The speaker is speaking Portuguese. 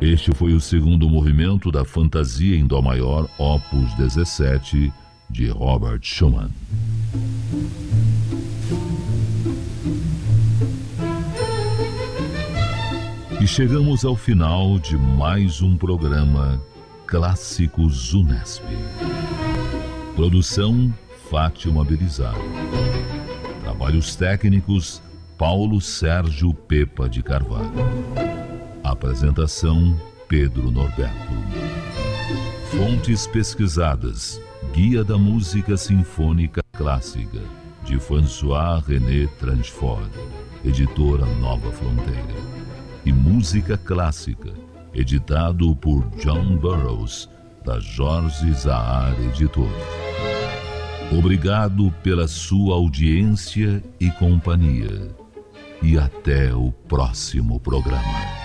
Este foi o segundo movimento da Fantasia em Dó maior, opus 17, de Robert Schumann. E chegamos ao final de mais um programa Clássicos Unesp. Produção Fátima Belizar. Trabalhos técnicos Paulo Sérgio Pepa de Carvalho. Apresentação Pedro Norberto. Fontes pesquisadas: Guia da Música Sinfônica Clássica, de François-René Transfort, editora Nova Fronteira. E Música Clássica, editado por John Burroughs, da Jorge Zahar Editora. Obrigado pela sua audiência e companhia. E até o próximo programa.